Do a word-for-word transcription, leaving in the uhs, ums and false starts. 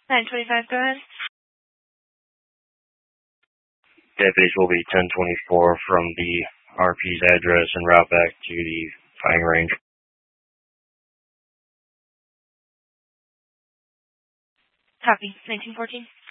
nine twenty-five, go ahead. Deputies will be ten twenty-four from the R P's address and route back to the firing range. Copy. nineteen fourteen.